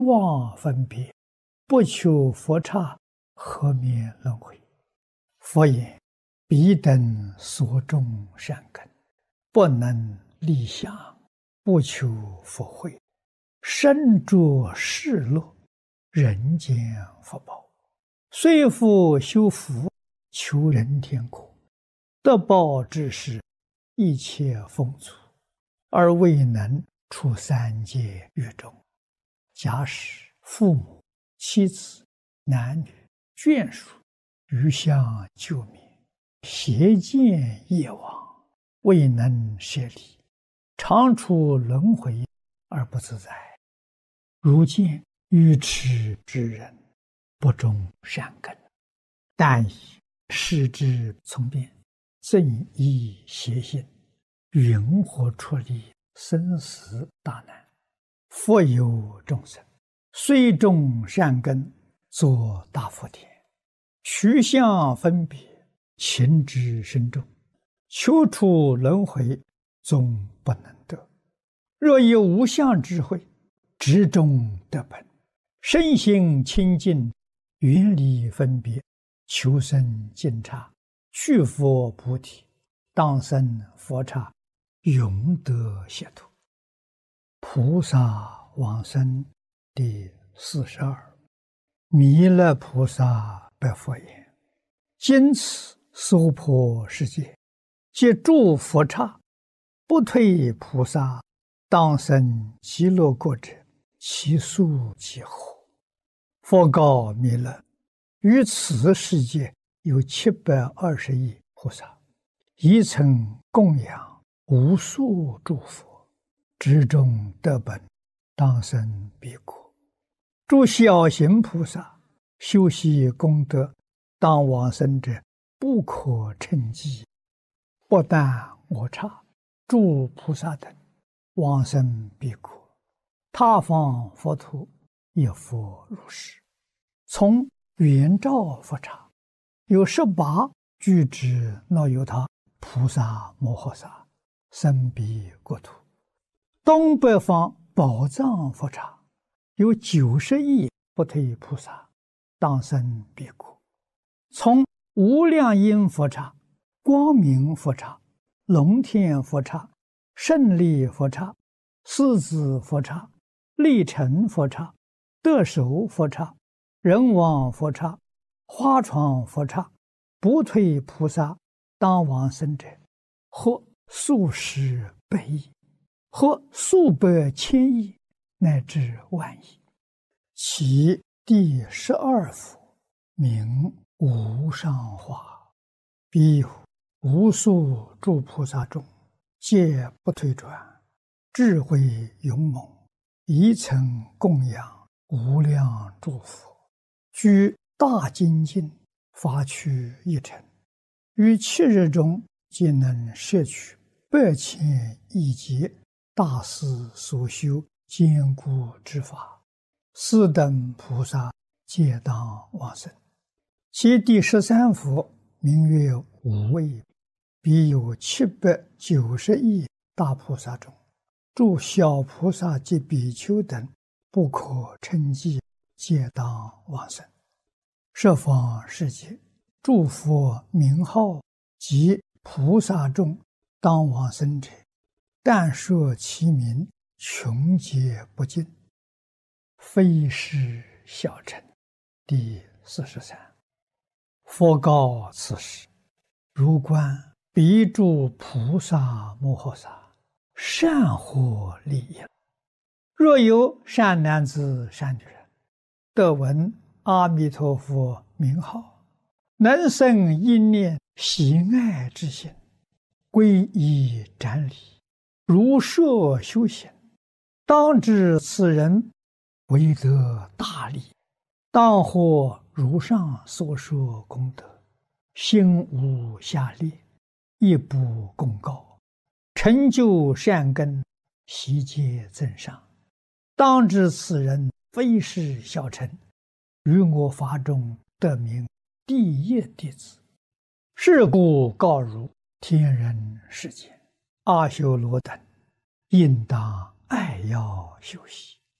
妄分别，不求佛刹，何免轮回？佛言：彼等所种善根，不能立想，不求佛慧，身着世乐，人间福报，虽复修福，求人天国，得报之时，一切丰足，而未能出三界狱中。假使父母、妻子、男女、眷属余相救灭，邪见业往，未能舍离，常处轮回而不自在。如见愚痴之人，不种善根，但以视之从变，正依邪心，云何出离生死大难？佛有众生，虽种善根，作大福田，取相分别，情之深重，求出轮回，终不能得。若以无相智慧，直中得本，身心清净，远离分别，求生净刹，去佛菩提，当生佛刹，永得解脱。菩萨往生第42。弥勒菩萨白佛言：今此娑婆世界，皆诸佛刹，不退菩萨，当生极乐国者，其数几何？佛告弥勒：于此世界有720亿菩萨，一曾供养无数诸佛，直中得本，当生彼国。诸小行菩萨修习功德，当往生者不可称计。不但我刹，诸菩萨等往生彼国，他方佛土也复如是。从圆照佛刹，有18具之那由他菩萨摩诃萨生彼国土。东北方宝藏佛刹，有90亿不退菩萨，当生彼国。从无量音佛刹、光明佛刹、龙天佛刹、胜利佛刹、狮子佛刹、力成佛刹、得手佛刹、人王佛刹、花床佛刹，不退菩萨当往生者，或数十百亿，或数百千亿，乃至万亿。其第12佛名无上化，彼无数诸菩萨中，皆不退转，智慧勇猛，一曾供养无量诸佛，居大精进，发趣一尘，于7日中皆能摄取8千亿劫大师所修坚固之法，四等菩萨皆当往生。其第13佛名曰无畏，彼有790亿大菩萨中，诸小菩萨及比丘等不可称计，皆当往生。十方世界诸佛名号及菩萨众当往生者，但说其名，穷劫不尽，非是小乘。第43。佛告此时：如观彼诸菩萨摩诃萨，善获利益。若有善男子善女人，得闻阿弥陀佛名号，能生一念喜爱之心，皈依瞻礼，如设修行，当知此人为得大利，当获如上所说功德，心无下劣，亦不公告，成就善根，悉皆增上。当知此人非是小乘，于我法中得名第一弟子。是故告汝天人世间，阿修罗等，应当爱要修习。